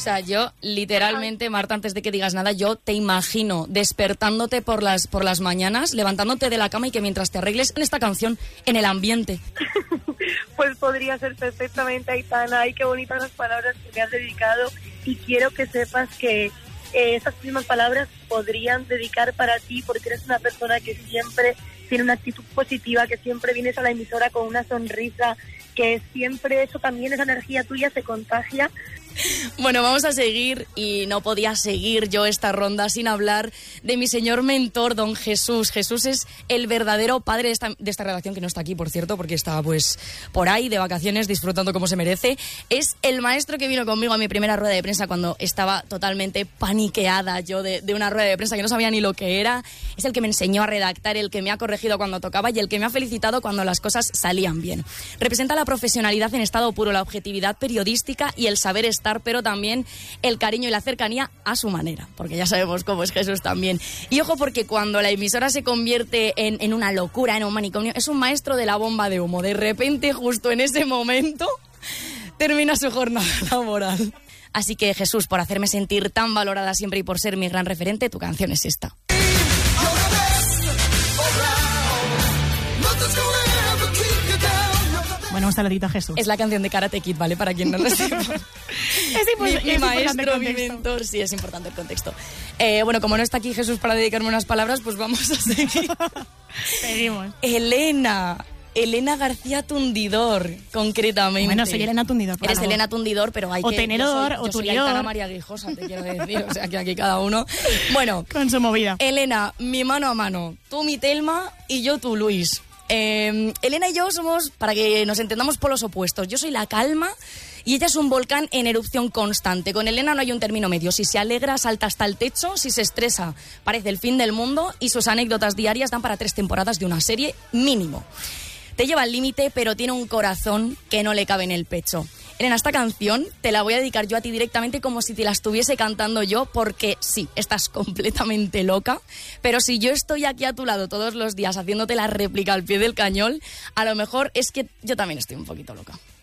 sea, yo literalmente, Marta, antes de que digas nada, yo te imagino despertándote por las mañanas, levantándote de la cama y que mientras te arregles en esta canción, en el ambiente. Pues podría ser perfectamente, Aitana. Ay, qué bonitas las palabras que me has dedicado, y quiero que sepas que esas mismas palabras podrían dedicar para ti, porque eres una persona que siempre tiene una actitud positiva, que siempre vienes a la emisora con una sonrisa, que siempre eso también, esa energía tuya se contagia. Bueno, vamos a seguir, y no podía seguir yo esta ronda sin hablar de mi señor mentor, don Jesús. Jesús es el verdadero padre de esta redacción, que no está aquí, por cierto, porque está pues por ahí de vacaciones disfrutando como se merece. Es el maestro que vino conmigo a mi primera rueda de prensa cuando estaba totalmente paniqueada yo de una rueda de prensa que no sabía ni lo que era. Es el que me enseñó a redactar, el que me ha corregido cuando tocaba y el que me ha felicitado cuando las cosas salían bien. Representa la profesionalidad en estado puro, la objetividad periodística y el saber estar, pero también el cariño y la cercanía a su manera, porque ya sabemos cómo es Jesús también. Y ojo, porque cuando la emisora se convierte en una locura, en un manicomio, es un maestro de la bomba de humo. De repente, justo en ese momento, termina su jornada laboral. Así que, Jesús, por hacerme sentir tan valorada siempre y por ser mi gran referente, tu canción es esta. Bueno, un saludito a Jesús. Es la canción de Karate Kid, ¿vale? Para quien no lo sepa. mi maestro, mi mentor. Sí, es importante el contexto. Bueno, como no está aquí Jesús para dedicarme unas palabras, pues vamos a seguir. Seguimos. Elena García Tundidor, concretamente. Bueno, soy Elena Tundidor. Eres Elena Tundidor, pero hay o que... tenedor, yo soy Turior. Aitana María Guijosa, te quiero decir. O sea, que aquí cada uno... Bueno. Con su movida. Elena, mi mano a mano. Tú mi Telma y yo tu Luis. Elena y yo somos, para que nos entendamos, polos opuestos. Yo soy la calma y ella es un volcán en erupción constante. Con Elena no hay un término medio. Si se alegra, salta hasta el techo. Si se estresa, parece el fin del mundo. Y sus anécdotas diarias dan para 3 temporadas de una serie mínimo. Te lleva al límite, pero tiene un corazón que no le cabe en el pecho. Elena, esta canción te la voy a dedicar yo a ti directamente, como si te la estuviese cantando yo, porque sí, estás completamente loca, pero si yo estoy aquí a tu lado todos los días haciéndote la réplica al pie del cañón, a lo mejor es que yo también estoy un poquito loca.